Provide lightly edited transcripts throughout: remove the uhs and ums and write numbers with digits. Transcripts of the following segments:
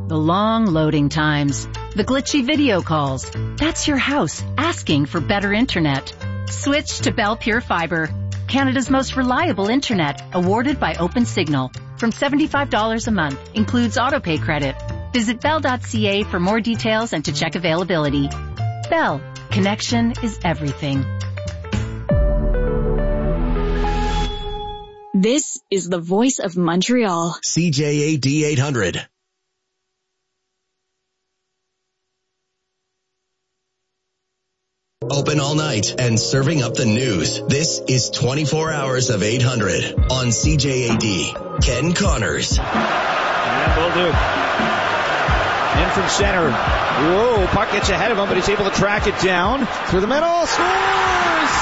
The long loading times. The glitchy video calls. That's your house asking for better internet. Switch to Bell Pure Fiber. Canada's most reliable internet, awarded by OpenSignal. From $75 a month. Includes autopay credit. Visit bell.ca for more details and to check availability. Bell. Connection is everything. This is the voice of Montreal. CJAD 800. Open all night and serving up the news. This is 24 hours of 800 on CJAD. Ken Connors. And will do. In from center. Whoa, puck gets ahead of him, but he's able to track it down. Through the middle. Scores!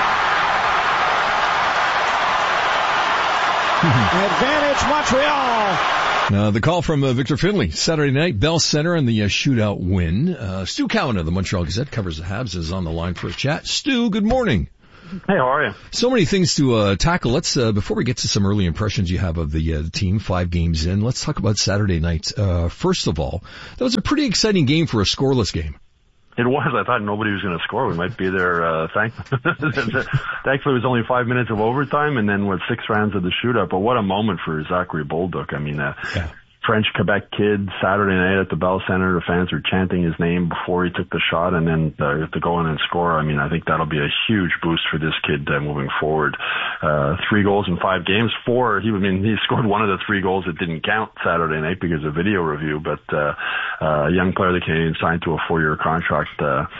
Advantage Montreal. The call from Victor Finley. Saturday night, Bell Center and the shootout win. Stu Cowan of the Montreal Gazette covers the Habs is on the line for a chat. Stu, good morning. Hey, how are you? So many things to tackle. Let's before we get to some early impressions you have of the team, 5 games in, let's talk about Saturday night. First of all, that was a pretty exciting game for a scoreless game. It was. I thought nobody was going to score. We might be there. Thankfully, it was only 5 minutes of overtime, and then 6 rounds of the shootout. But what a moment for Zachary Bolduc. I mean, French Quebec kid, Saturday night at the Bell Center. The fans were chanting his name before he took the shot, and then to go in and score. I mean, I think that'll be a huge boost for this kid moving forward. 3 goals in 5 games. 4. He scored one of the 3 goals that didn't count Saturday night because of video review. But a young player the Canadians signed to a 4-year contract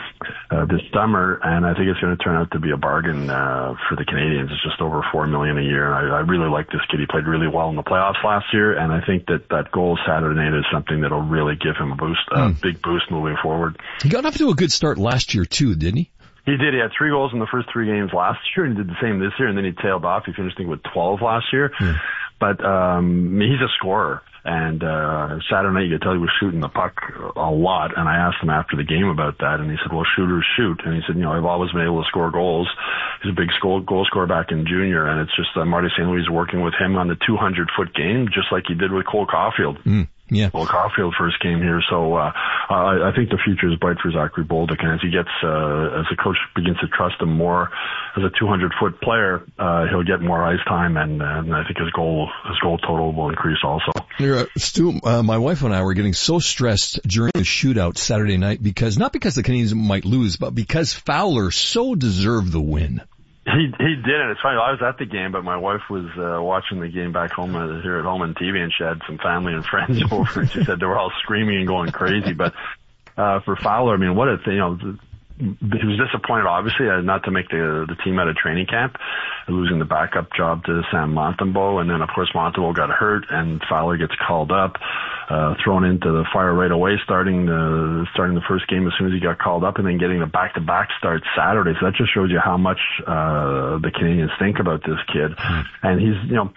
this summer, and I think it's going to turn out to be a bargain for the Canadians. It's just over $4 million a year. I really like this kid. He played really well in the playoffs last year, and I think that goal Saturday night is something that'll really give him a big boost moving forward. He got off to a good start last year too, didn't he? He did. He had 3 goals in the first 3 games last year, and he did the same this year, and then he tailed off. He finished with 12 last year. But he's a scorer. And Saturday night, you could tell he was shooting the puck a lot. And I asked him after the game about that, and he said, well, shooters shoot. And he said, I've always been able to score goals. He's a big goal scorer back in junior, and it's just Marty St. Louis is working with him on the 200-foot game, just like he did with Cole Caulfield. Yeah. Cole Caulfield first came here, so I think the future is bright for Zachary Bolduc, and as the coach begins to trust him more as a 200-foot player, he'll get more ice time, and I think his goal total will increase also. Stu, my wife and I were getting so stressed during the shootout Saturday night not because the Canadians might lose, but because Fowler so deserved the win. He did, and it's funny. I was at the game, but my wife was watching the game back home here at home on TV, and she had some family and friends over, and she said they were all screaming and going crazy. But for Fowler, I mean, what a thing! He was disappointed, obviously, not to make the team out of training camp, losing the backup job to Sam Montembeault, and then of course Montembeault got hurt, and Fowler gets called up, thrown into the fire right away, starting the first game as soon as he got called up, and then getting the back-to-back start Saturday. So that just shows you how much the Canadians think about this kid. And he's, him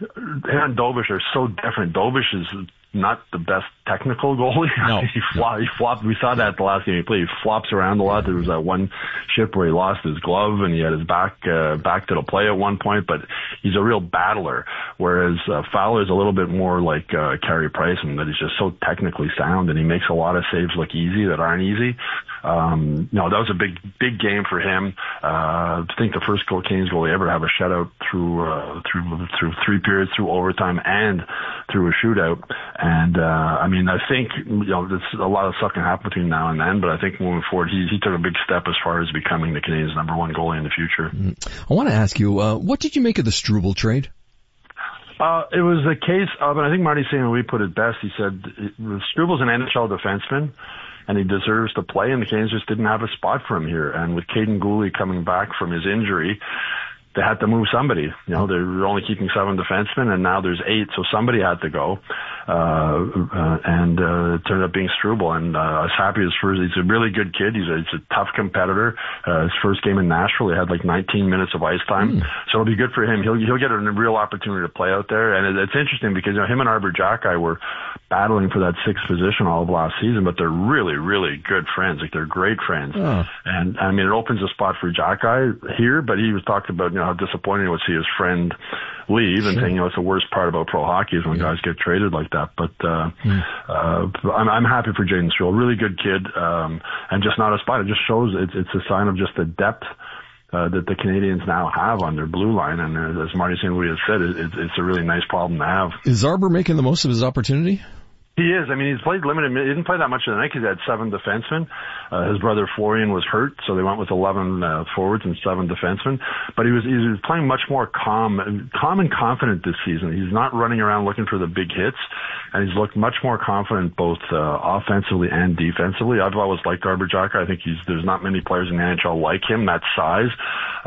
and Dobish are so different. Dobish is not the best technical goalie. No. He flopped. We saw that the last game he played. He flops around a lot. There was that one shift where he lost his glove and he had his back to the play at one point, but he's a real battler. Whereas Fowler is a little bit more like Carey Price, and that he's just so technically sound, and he makes a lot of saves look easy that aren't easy. That was a big game for him. I think the first Canadians goalie ever have a shutout through 3 periods, through overtime, and through a shootout. And I think there's a lot of stuff can happen between now and then, but I think moving forward, he took a big step as far as becoming the Canadians' number 1 goalie in the future. I want to ask you, what did you make of the Struble trade? It was a case of, and I think Marty St. Louis put it best. He said Struble's an NHL defenseman, and he deserves to play, and the Canadians just didn't have a spot for him here. And with Caden Gooley coming back from his injury, they had to move somebody. They were only keeping 7 defensemen, and now there's 8, so somebody had to go. It turned up being Struble, and I was happy he's a really good kid. He's a tough competitor. His first game in Nashville, he had 19 minutes of ice time, so it'll be good for him. He'll get a real opportunity to play out there, and it's interesting because him and Arbor Xhekaj were battling for that 6th position all of last season, but they're really, really good friends. They're great friends. And it opens a spot for Xhekaj here, but he was talking about how disappointing it was to see his friend leave, and saying, it's the worst part about pro hockey is when guys get traded like that. But I'm happy for Jayden Struble. Really good kid, and just not a spot. It just shows it's a sign of just the depth that the Canadians now have on their blue line. And as Marty St. Louis has said, it's a really nice problem to have. Is Arbour making the most of his opportunity? He is. I mean, he's played limited. He didn't play that much of the night because he had 7 defensemen. His brother Florian was hurt, so they went with 11 forwards and 7 defensemen. But he was playing much more calm and confident this season. He's not running around looking for the big hits, and he's looked much more confident both offensively and defensively. I've always liked Arbour Xhekaj. I think there's not many players in the NHL like him, that size,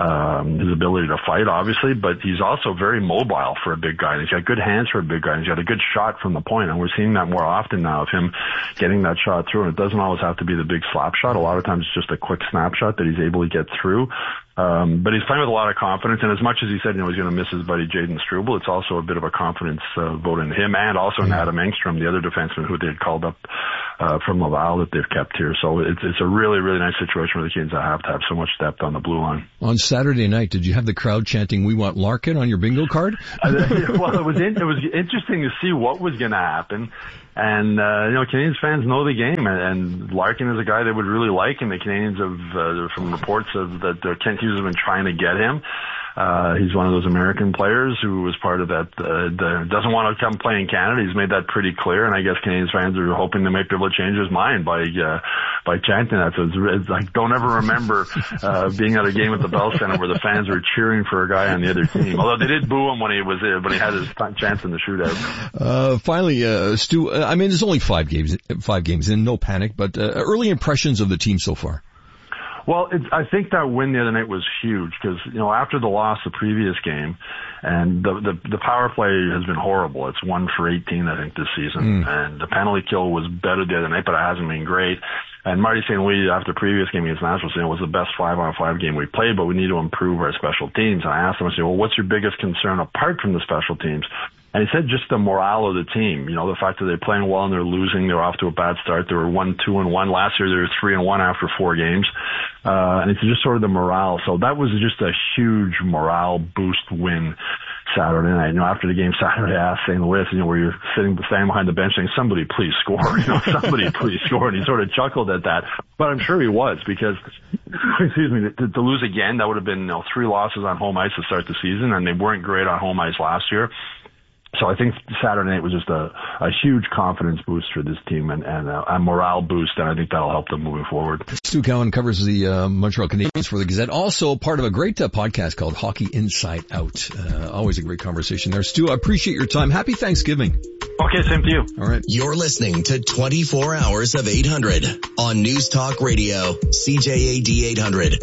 his ability to fight, obviously, but he's also very mobile for a big guy. He's got good hands for a big guy, and he's got a good shot from the point, and we're seeing that more often now of him getting that shot through. And it doesn't always have to be the big slap shot. A lot of times it's just a quick snapshot that he's able to get through. But he's playing with a lot of confidence, and as much as he said, he's going to miss his buddy Jayden Struble, it's also a bit of a confidence vote in him, and also in Adam Engstrom, the other defenseman who they had called up from Laval that they've kept here. So it's a really, really nice situation for the Canadians to have so much depth on the blue line. On Saturday night, did you have the crowd chanting, "We want Larkin" on your bingo card? Well, it was interesting to see what was going to happen. And, Canadians fans know the game, and Larkin is a guy they would really like, and the Canadians have, from reports of that Kent Hughes has been trying to get him. He's one of those American players who was part of that, doesn't want to come play in Canada. He's made that pretty clear, and I guess Canadians fans are hoping they might be able to change his mind by chanting that. So it's like, don't ever remember, being at a game at the Bell Center where the fans were cheering for a guy on the other team. Although they did boo him when he had his chance in the shootout. Finally, Stu, I mean, there's only 5 games in, no panic, but, early impressions of the team so far. Well, I think that win the other night was huge because, after the loss the previous game, and the power play has been horrible. It's 1 for 18, I think, this season. And the penalty kill was better the other night, but it hasn't been great. And Marty St. Louis, after the previous game against Nashville, said it was the best 5-on-5 game we played, but we need to improve our special teams. And I asked him, I said, well, what's your biggest concern apart from the special teams? And he said just the morale of the team. The fact that they're playing well and they're losing. They're off to a bad start. They were 1-2-1. Last year they were 3-1 after 4 games. And it's just sort of the morale. So that was just a huge morale boost win Saturday night. After the game Saturday, I asked St. Louis, where you're standing behind the bench saying, somebody please score, somebody please score. And he sort of chuckled at that. But I'm sure he was because, to lose again, that would have been 3 losses on home ice to start the season, and they weren't great on home ice last year. So I think Saturday night was just a huge confidence boost for this team and a morale boost, and I think that'll help them moving forward. Stu Cowan covers the Montreal Canadiens for the Gazette, also part of a great podcast called Hockey Inside Out. Always a great conversation there. Stu, I appreciate your time. Happy Thanksgiving. Okay, same to you. All right. You're listening to 24 Hours of 800 on News Talk Radio, CJAD 800.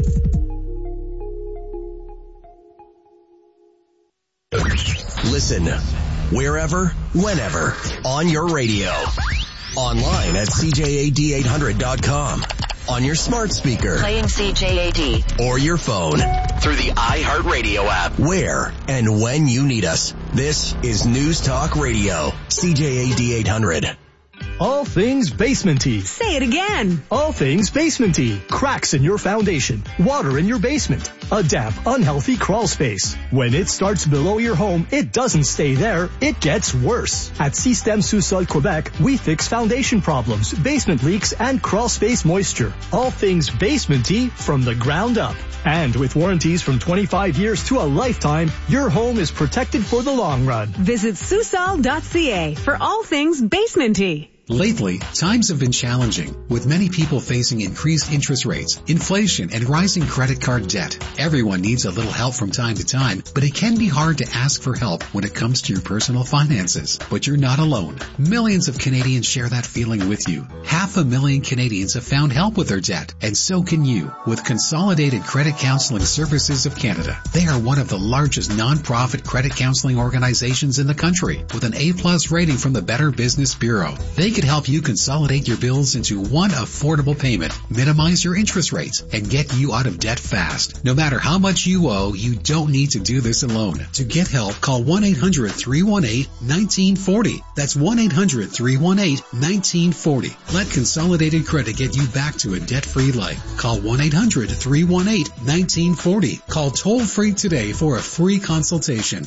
Listen wherever, whenever, on your radio. Online at CJAD800.com. On your smart speaker. Playing CJAD. Or your phone. Through the iHeartRadio app. Where and when you need us. This is News Talk Radio. CJAD 800. All things basement-y. Say it again. All things basement-y. Cracks in your foundation. Water in your basement. A damp, unhealthy crawl space. When it starts below your home, it doesn't stay there. It gets worse. At Système Sous-Sol Quebec, we fix foundation problems, basement leaks, and crawl space moisture. All things basement-y from the ground up. And with warranties from 25 years to a lifetime, your home is protected for the long run. Visit Susol.ca for all things basement-y. Lately, times have been challenging, with many people facing increased interest rates, inflation, and rising credit card debt. Everyone needs a little help from time to time, but it can be hard to ask for help when it comes to your personal finances. But you're not alone. Millions of Canadians share that feeling with you. 500,000 Canadians have found help with their debt, and so can you, with Consolidated Credit Counseling Services of Canada. They are one of the largest non-profit credit counseling organizations in the country, with an A+ rating from the Better Business Bureau. They could help you consolidate your bills into one affordable payment, minimize your interest rates, and get you out of debt fast. No matter how much you owe, you don't need to do this alone. To get help, call 1-800-318-1940. That's 1-800-318-1940. Let Consolidated Credit get you back to a debt-free life. Call 1-800-318-1940. Call toll-free today for a free consultation.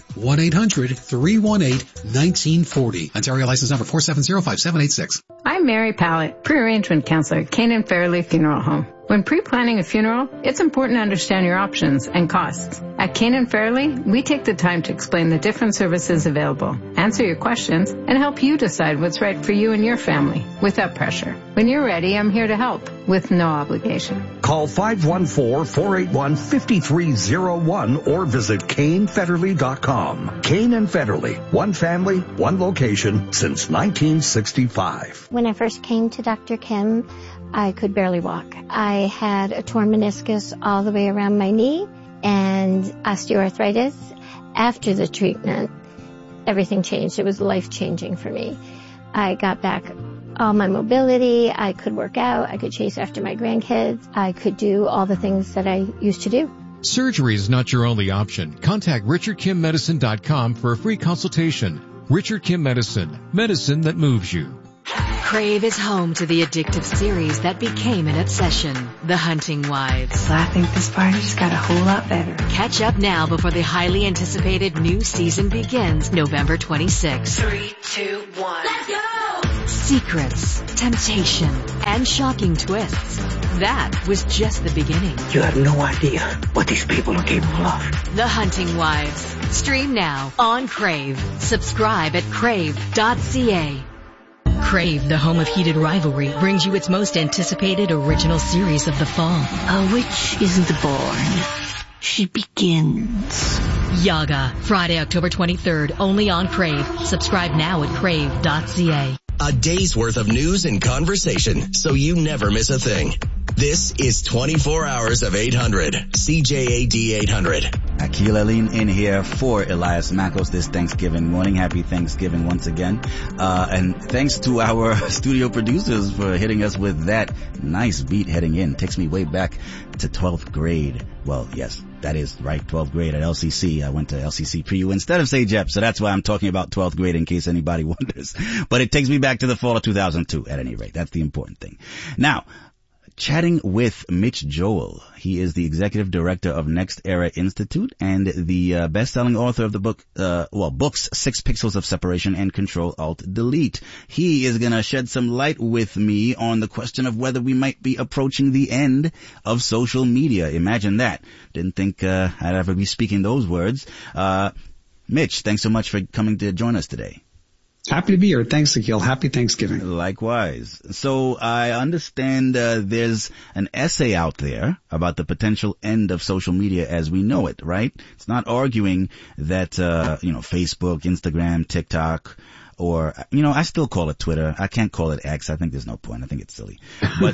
1-800-318-1940. Ontario license number 4705786. I'm Mary Pallett, pre-arrangement counselor at Canaan Fairley Funeral Home. When pre-planning a funeral, it's important to understand your options and costs. At Canaan Fairley, we take the time to explain the different services available, answer your questions, and help you decide what's right for you and your family without pressure. When you're ready, I'm here to help with no obligation. Call 514-481-5301 or visit CainFederley.com. Cain and Federley, one family, one location since 1965. When I first came to Dr. Kim, I could barely walk. I had a torn meniscus all the way around my knee and osteoarthritis. After the treatment, everything changed. It was life-changing for me. I got back all my mobility. I could work out. I could chase after my grandkids. I could do all the things that I used to do. Surgery is not your only option. Contact RichardKimMedicine.com for a free consultation. Richard Kim Medicine. Medicine that moves you. Crave is home to the addictive series that became an obsession, The Hunting Wives. I think this part just got a whole lot better. Catch up now before the highly anticipated new season begins November 26th. 3, 2, 1. Let's go! Secrets, temptation, and shocking twists. That was just the beginning. You have no idea what these people are capable of. The Hunting Wives. Stream now on Crave. Subscribe at crave.ca. Crave, the home of heated rivalry, brings you its most anticipated original series of the fall. A witch isn't born. She begins. Yaga, Friday, October 23rd, only on Crave. Subscribe now at crave.ca. A day's worth of news and conversation, so you never miss a thing. This is 24 hours of 800. CJAD 800. Akil Aline in here for Elias Makos this Thanksgiving morning. Happy Thanksgiving once again. And thanks to our studio producers for hitting us with that nice beat heading in. Takes me way back to 12th grade. Well, yes, that is right, 12th grade at LCC. I went to LCC PU instead of SAGEP, so that's why I'm talking about 12th grade in case anybody wonders. But it takes me back to the fall of 2002 at any rate. That's the important thing. Now, chatting with Mitch Joel. He is the executive director of Next Era Institute and the best-selling author of the book, books 6 Pixels of Separation and Control Alt Delete. He is going to shed some light with me on the question of whether we might be approaching the end of social media. Imagine that. Didn't think I'd ever be speaking those words. Mitch, thanks so much for coming to join us today. Happy to be here. Thanks, Akil. Happy Thanksgiving. Likewise. So I understand there's an essay out there about the potential end of social media as we know it, right? It's not arguing that, Facebook, Instagram, TikTok, or, I still call it Twitter. I can't call it X. I think there's no point. I think it's silly. But,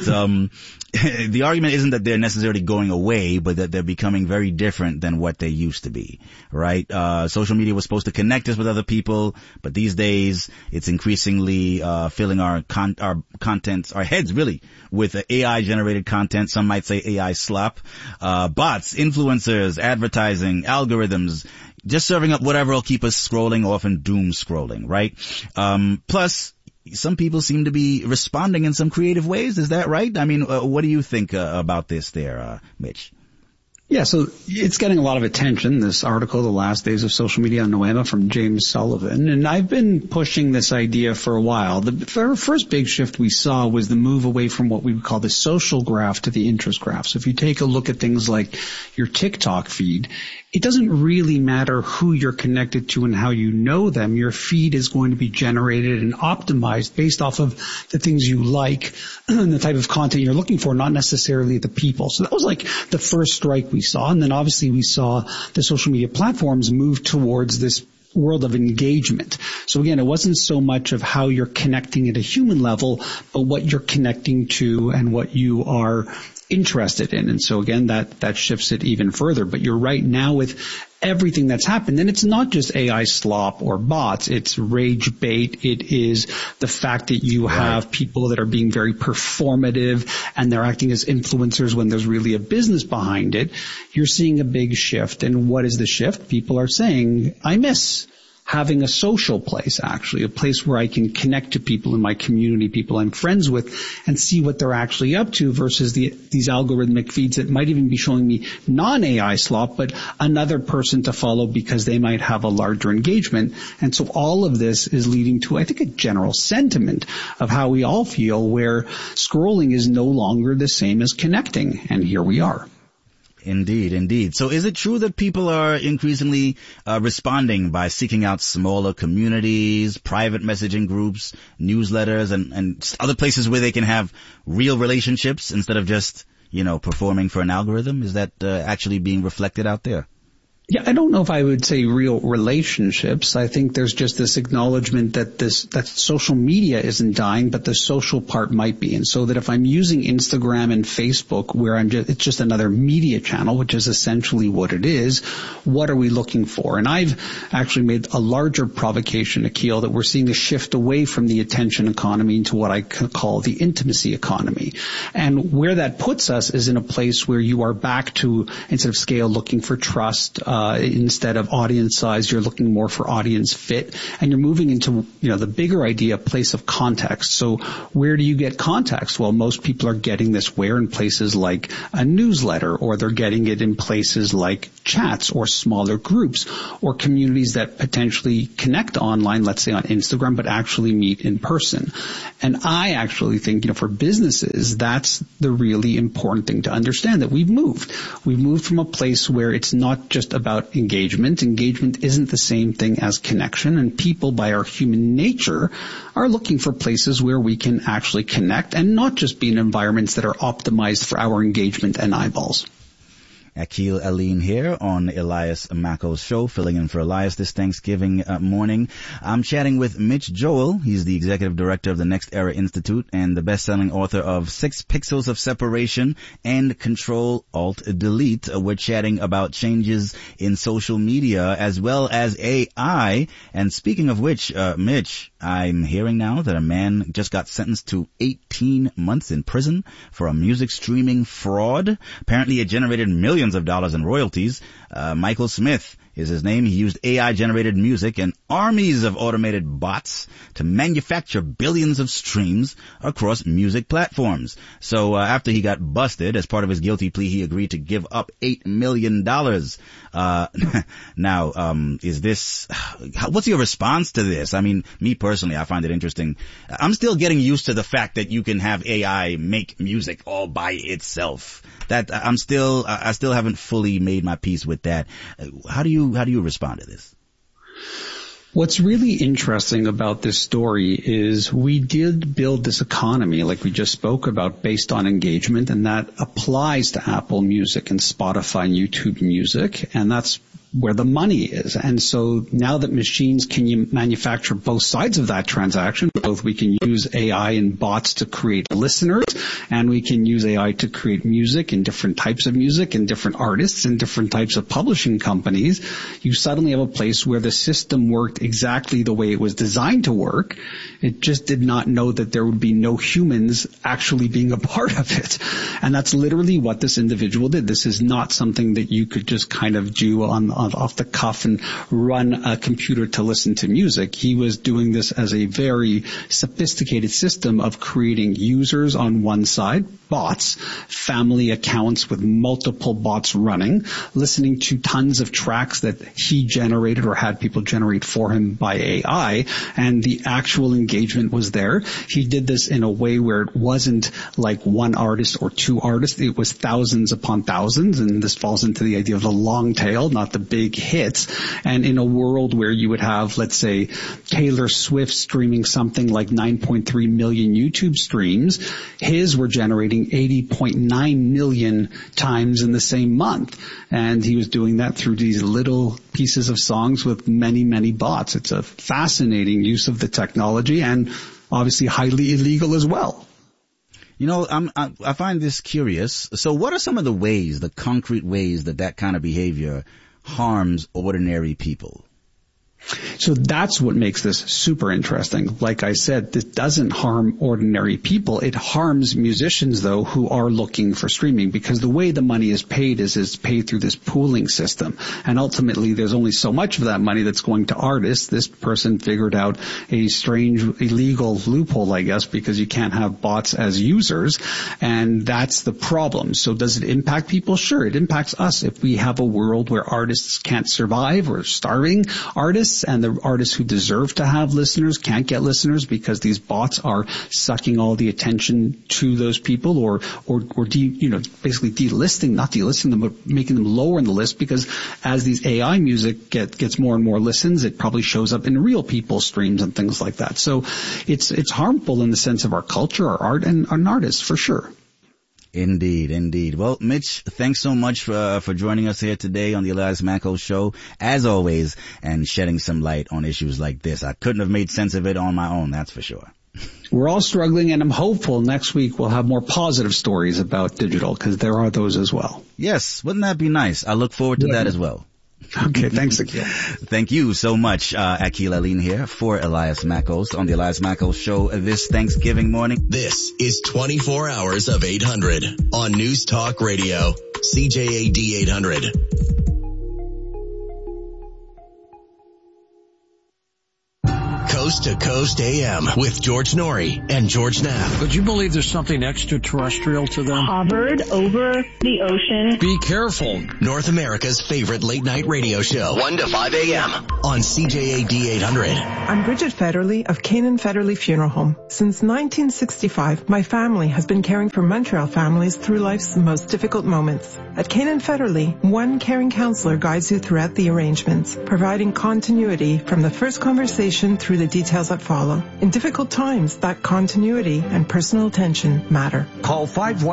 the argument isn't that they're necessarily going away, but that they're becoming very different than what they used to be, right? Social media was supposed to connect us with other people, but these days it's increasingly, filling our contents, our heads really, with AI generated content. Some might say AI slop, bots, influencers, advertising, algorithms, just serving up whatever will keep us scrolling, often doom scrolling, right? Plus, some people seem to be responding in some creative ways. Is that right? I mean, what do you think about this there, Mitch? Yeah, so it's getting a lot of attention, this article, The Last Days of Social Media on Noema from James Sullivan. And I've been pushing this idea for a while. The first big shift we saw was the move away from what we would call the social graph to the interest graph. So if you take a look at things like your TikTok feed, it doesn't really matter who you're connected to and how you know them. Your feed is going to be generated and optimized based off of the things you like and the type of content you're looking for, not necessarily the people. So that was like the first strike we saw. And then obviously we saw the social media platforms move towards this world of engagement. So again, it wasn't so much of how you're connecting at a human level, but what you're connecting to and what you are interested in. And so again, that shifts it even further. But you're right, now with everything that's happened, and it's not just AI slop or bots, it's rage bait. It is the fact that you have people that are being very performative and they're acting as influencers when there's really a business behind it. You're seeing a big shift. And what is the shift? People are saying, I miss having a social place, actually, a place where I can connect to people in my community, people I'm friends with, and see what they're actually up to versus these algorithmic feeds that might even be showing me non-AI slop, but another person to follow because they might have a larger engagement. And so all of this is leading to, I think, a general sentiment of how we all feel, where scrolling is no longer the same as connecting. And here we are. Indeed. So is it true that people are increasingly responding by seeking out smaller communities, private messaging groups, newsletters, and other places where they can have real relationships instead of just, performing for an algorithm? Is that actually being reflected out there? Yeah, I don't know if I would say real relationships. I think there's just this acknowledgement that social media isn't dying, but the social part might be. And so that if I'm using Instagram and Facebook, where it's just another media channel, which is essentially what it is, what are we looking for? And I've actually made a larger provocation, Akil, that we're seeing a shift away from the attention economy into what I call the intimacy economy. And where that puts us is in a place where you are back to, instead of scale, looking for trust, instead of audience size, you're looking more for audience fit, and you're moving into, the bigger idea, place of context. So where do you get context? Well, most people are getting this where in places like a newsletter, or they're getting it in places like chats or smaller groups or communities that potentially connect online, let's say on Instagram, but actually meet in person. And I actually think, for businesses, that's the really important thing to understand, that we've moved. We've moved from a place where it's not just about engagement. Engagement isn't the same thing as connection, and people, by our human nature, are looking for places where we can actually connect and not just be in environments that are optimized for our engagement and eyeballs. Akil Aline here on Elias Mako's show, filling in for Elias this Thanksgiving morning. I'm chatting with Mitch Joel. He's the executive director of the Next Era Institute and the best-selling author of 6 Pixels of Separation and Control-Alt-Delete. We're chatting about changes in social media as well as AI. And speaking of which, Mitch, I'm hearing now that a man just got sentenced to 18 months in prison for a music streaming fraud. Apparently it generated millions of dollars in royalties. Michael Smith is his name. He used AI-generated music and armies of automated bots to manufacture billions of streams across music platforms. So after he got busted, as part of his guilty plea, he agreed to give up $8 million. Now, is this, what's your response to this? I mean, me personally, I find it interesting. I'm still getting used to the fact that you can have AI make music all by itself. That I still haven't fully made my peace with that. How do you respond to this? What's really interesting about this story is we did build this economy, like we just spoke about, based on engagement, and that applies to Apple Music and Spotify and YouTube Music, and that's where the money is. And so now that machines can manufacture both sides of that transaction, both we can use AI and bots to create listeners, and we can use AI to create music and different types of music and different artists and different types of publishing companies, you suddenly have a place where the system worked exactly the way it was designed to work. It just did not know that there would be no humans actually being a part of it. And that's literally what this individual did. This is not something that you could just kind of do off the cuff and run a computer to listen to music. He was doing this as a very sophisticated system of creating users on one side, bots, family accounts with multiple bots running, listening to tons of tracks that he generated or had people generate for him by AI, and the actual engagement was there. He did this in a way where it wasn't like one artist or two artists. It was thousands upon thousands, and this falls into the idea of the long tail, not the big hits. And in a world where you would have, let's say, Taylor Swift streaming something like 9.3 million YouTube streams, his were generating 80.9 million times in the same month. And he was doing that through these little pieces of songs with many, many bots. It's a fascinating use of the technology and obviously highly illegal as well. You know, I find this curious. So what are some of the concrete ways that kind of behavior harms ordinary people? So that's what makes this super interesting. Like I said, this doesn't harm ordinary people. It harms musicians, though, who are looking for streaming, because the way the money is paid is paid through this pooling system. And ultimately, there's only so much of that money that's going to artists. This person figured out a strange, illegal loophole, I guess, because you can't have bots as users. And that's the problem. So does it impact people? Sure, it impacts us. If we have a world where artists can't survive, or starving artists, and the artists who deserve to have listeners can't get listeners because these bots are sucking all the attention to those people, or basically not delisting them, but making them lower in the list, because as these AI music gets more and more listens, it probably shows up in real people's streams and things like that. So it's harmful in the sense of our culture, our art, and artists for sure. Indeed. Well, Mitch, thanks so much for joining us here today on the Elias Macko Show, as always, and shedding some light on issues like this. I couldn't have made sense of it on my own, that's for sure. We're all struggling, and I'm hopeful next week we'll have more positive stories about digital, because there are those as well. Yes, wouldn't that be nice? I look forward to that as well. Okay, thanks, Akil. Thank you so much, Akil Aline here for Elias Mackos on the Elias Macko Show this Thanksgiving morning. This is 24 Hours of 800 on News Talk Radio, CJAD 800. Coast to Coast AM with George Norrie and George Knapp. Would you believe there's something extraterrestrial to them? Hovered over the ocean. Be careful. North America's favorite late night radio show, 1 to 5 a.m. on CJAD 800. I'm Bridget Federley of Canaan Federley Funeral Home. Since 1965, my family has been caring for Montreal families through life's most difficult moments. At Canaan Federley, one caring counselor guides you throughout the arrangements, providing continuity from the first conversation through the details that follow. In difficult times, that continuity and personal attention matter. Call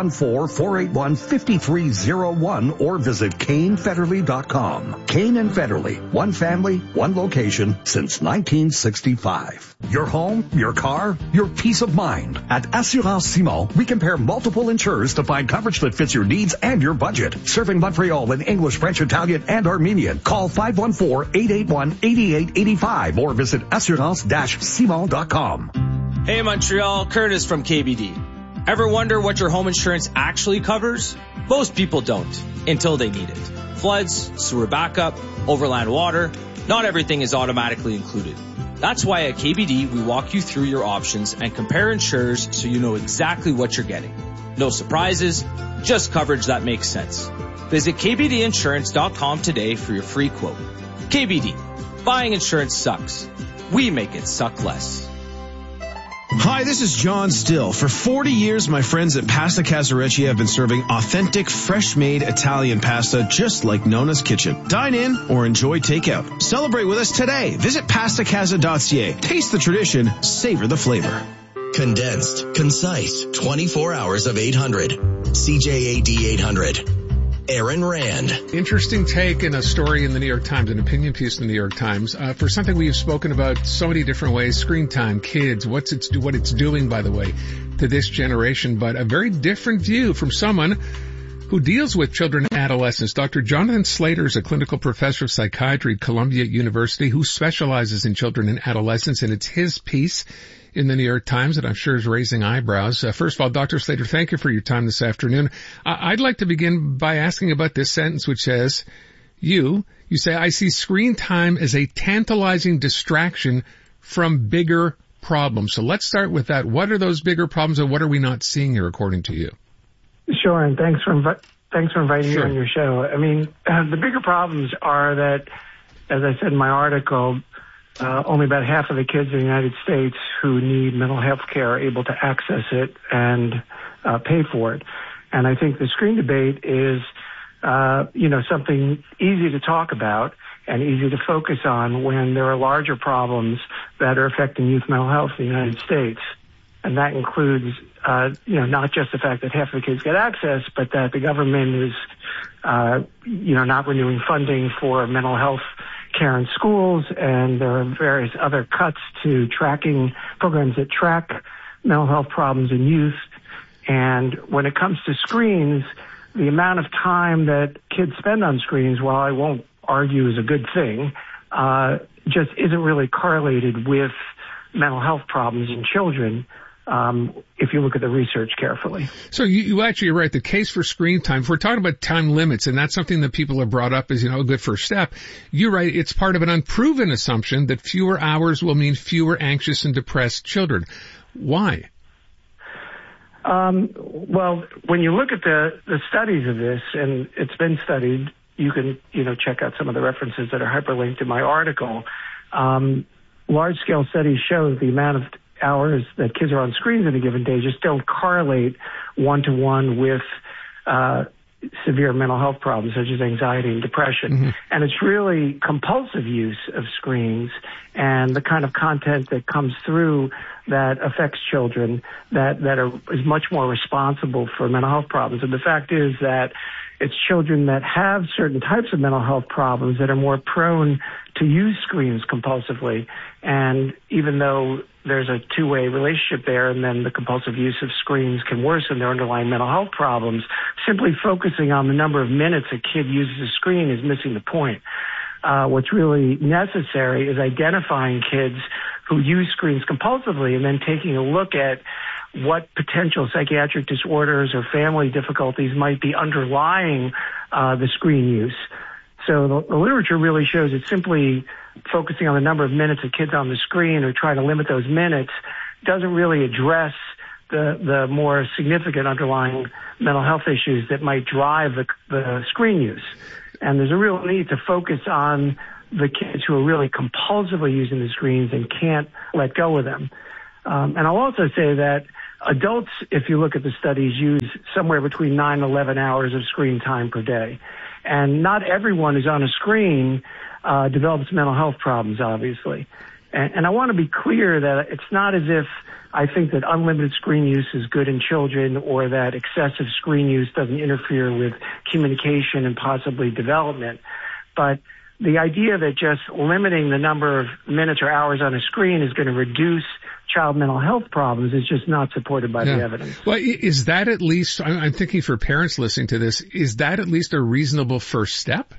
514-481-5301 or visit CainFederley.com. Cain and Federley, one family, one location since 1965. Your home, your car, your peace of mind. At Assurance Simon, we compare multiple insurers to find coverage that fits your needs and your budget. Serving Montreal in English, French, Italian, and Armenian. Call 514-881-8885 or visit assurance-simon.com. Hey Montreal, Curtis from KBD. Ever wonder what your home insurance actually covers? Most people don't, until they need it. Floods, sewer backup, overland water, not everything is automatically included. That's why at KBD we walk you through your options and compare insurers so you know exactly what you're getting. No surprises, just coverage that makes sense. Visit KBDinsurance.com today for your free quote. KBD, buying insurance sucks. We make it suck less. Hi, this is John Still. For 40 years, my friends at Pasta Casarecci have been serving authentic, fresh-made Italian pasta just like Nona's Kitchen. Dine in or enjoy takeout. Celebrate with us today. Visit pastacasa.ca. Taste the tradition, savor the flavor. Condensed, concise, 24 hours of 800. CJAD 800. Aaron Rand. Interesting take in a story in the New York Times, an opinion piece in the New York Times, for something we've spoken about so many different ways, screen time, kids, what it's doing, by the way, to this generation, but a very different view from someone who deals with children and adolescents. Dr. Jonathan Slater is a clinical professor of psychiatry at Columbia University who specializes in children and adolescents, and it's his piece in the New York Times that I'm sure is raising eyebrows. First of all, Dr. Slater, thank you for your time this afternoon. I'd like to begin by asking about this sentence which says, you say, I see screen time as a tantalizing distraction from bigger problems. So let's start with that. What are those bigger problems and what are we not seeing here according to you? Sure, and thanks for inviting me on your show. I mean, the bigger problems are that, as I said in my article, only about half of the kids in the United States who need mental health care are able to access it and pay for it. And I think the screen debate is, something easy to talk about and easy to focus on when there are larger problems that are affecting youth mental health in the United States. And that includes, not just the fact that half of the kids get access, but that the government is, not renewing funding for mental health care in schools, and there are various other cuts to tracking programs that track mental health problems in youth. And when it comes to screens, the amount of time that kids spend on screens, while I won't argue is a good thing, just isn't really correlated with mental health problems in children. If you look at the research carefully. So you actually are right. The case for screen time, if we're talking about time limits, and that's something that people have brought up as, a good first step, you're right. It's part of an unproven assumption that fewer hours will mean fewer anxious and depressed children. Why? Well, when you look at the studies of this, and it's been studied, you can, check out some of the references that are hyperlinked in my article. Large-scale studies show the amount of hours that kids are on screens in a given day just don't correlate one-to-one with severe mental health problems such as anxiety and depression. Mm-hmm. And it's really compulsive use of screens and the kind of content that comes through that affects children that is much more responsible for mental health problems. And the fact is that it's children that have certain types of mental health problems that are more prone to use screens compulsively. And even though there's a two-way relationship there, and then the compulsive use of screens can worsen their underlying mental health problems, simply focusing on the number of minutes a kid uses a screen is missing the point. What's really necessary is identifying kids who use screens compulsively and then taking a look at what potential psychiatric disorders or family difficulties might be underlying the screen use. So the literature really shows it's simply focusing on the number of minutes of kids on the screen or trying to limit those minutes doesn't really address the more significant underlying mental health issues that might drive the screen use. And there's a real need to focus on the kids who are really compulsively using the screens and can't let go of them. And I'll also say that adults, if you look at the studies, use somewhere between 9 and 11 hours of screen time per day. And not everyone who's on a screen develops mental health problems, obviously. And I want to be clear that it's not as if I think that unlimited screen use is good in children or that excessive screen use doesn't interfere with communication and possibly development. But the idea that just limiting the number of minutes or hours on a screen is going to reduce child mental health problems is just not supported by the evidence. Well, is that at least, I'm thinking for parents listening to this, is that at least a reasonable first step?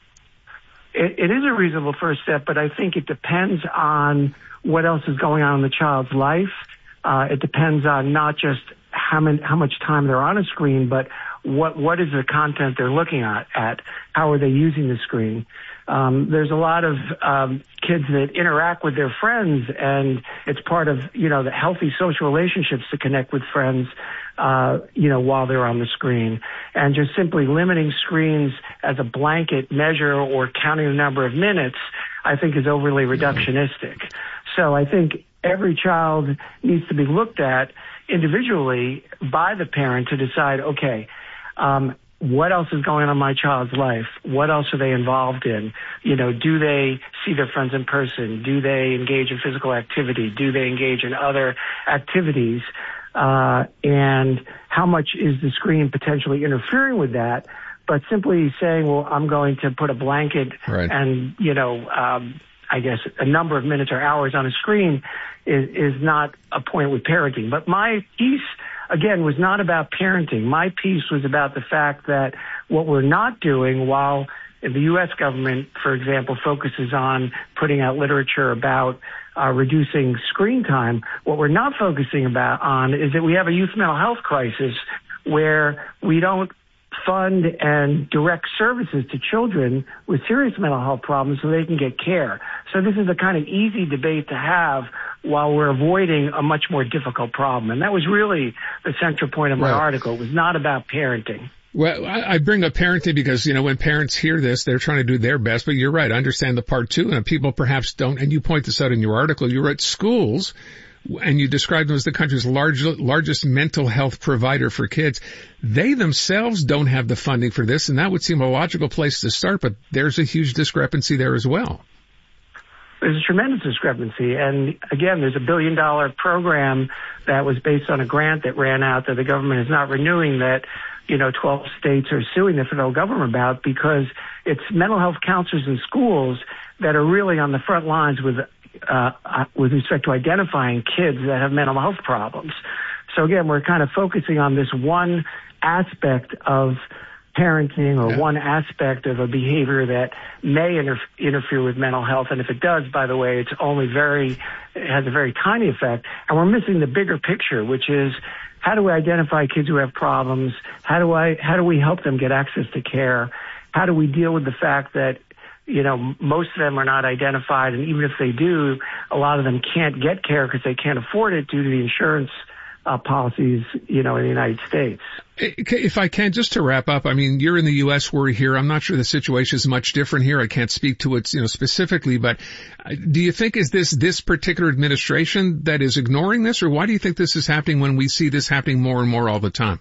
It is a reasonable first step, but I think it depends on what else is going on in the child's life. It depends on not just how much time they're on a screen, but what is the content they're looking at, how are they using the screen. There's a lot of kids that interact with their friends, and it's part of, the healthy social relationships to connect with friends, while they're on the screen. And just simply limiting screens as a blanket measure or counting the number of minutes, I think is overly reductionistic. So I think every child needs to be looked at individually by the parent to decide, okay, what else is going on in my child's life? What else are they involved in? Do they see their friends in person? Do they engage in physical activity? Do they engage in other activities? And how much is the screen potentially interfering with that? But simply saying, well, I'm going to put a blanket and, I guess a number of minutes or hours on a screen is not a point with parenting. But my piece, again, was not about parenting. My piece was about the fact that what we're not doing, while the U.S. government, for example, focuses on putting out literature about reducing screen time, what we're not focusing on is that we have a youth mental health crisis where we don't fund and direct services to children with serious mental health problems so they can get care. So this is a kind of easy debate to have while we're avoiding a much more difficult problem. And that was really the central point of my article. It was not about parenting. Well, I bring up parenting because, when parents hear this, they're trying to do their best. But you're right. I understand the part two. And people perhaps don't. And you point this out in your article. You wrote schools, and you described them as the country's largest mental health provider for kids. They themselves don't have the funding for this, and that would seem a logical place to start. But there's a huge discrepancy there as well. There's a tremendous discrepancy. And again, there's $1 billion program that was based on a grant that ran out that the government is not renewing that, 12 states are suing the federal government about, because it's mental health counselors in schools that are really on the front lines with respect to identifying kids that have mental health problems. So again, we're kind of focusing on this one aspect of parenting or one aspect of a behavior that may interfere with mental health. And if it does, by the way, it has a very tiny effect. And we're missing the bigger picture, which is how do we identify kids who have problems? How do we help them get access to care? How do we deal with the fact that, most of them are not identified, and even if they do, a lot of them can't get care because they can't afford it due to the insurance policies, in the United States. If I can, just to wrap up, I mean, you're in the U.S., we're here. I'm not sure the situation is much different here. I can't speak to it, specifically, but do you think is this particular administration that is ignoring this, or why do you think this is happening when we see this happening more and more all the time?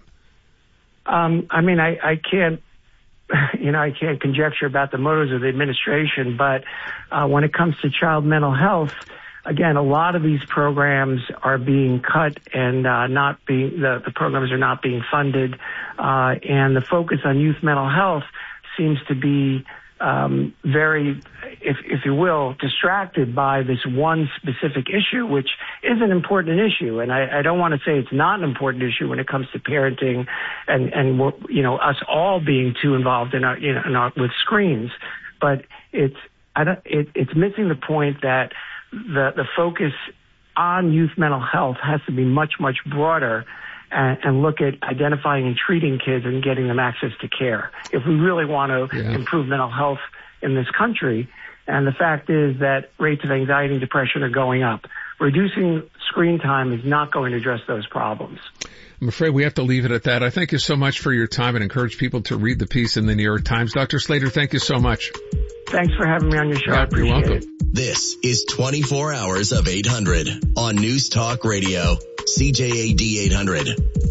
I can't, I can't conjecture about the motives of the administration, but when it comes to child mental health, again, a lot of these programs are being cut and the programs are not being funded, and the focus on youth mental health seems to be very, if you will, distracted by this one specific issue, which is an important issue. And I don't want to say it's not an important issue when it comes to parenting and us all being too involved with screens, but it's missing the point that the focus on youth mental health has to be much, much broader and look at identifying and treating kids and getting them access to care. If we really want to improve mental health in this country, and the fact is that rates of anxiety and depression are going up, reducing screen time is not going to address those problems. I'm afraid we have to leave it at that. I thank you so much for your time and encourage people to read the piece in the New York Times. Dr. Slater, thank you so much. Thanks for having me on your show. I appreciate You're welcome. it. This is 24 Hours of 800 on News Talk Radio, CJAD 800.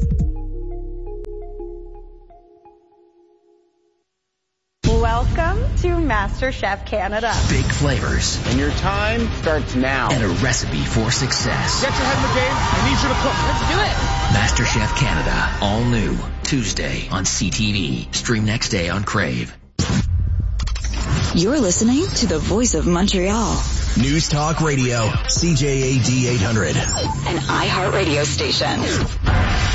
Welcome to MasterChef Canada. Big flavors. And your time starts now. And a recipe for success. Get your head in the game. I need you to cook. Let's do it. MasterChef Canada. All new. Tuesday on CTV. Stream next day on Crave. You're listening to the Voice of Montreal. News Talk Radio, CJAD 800. An iHeartRadio station.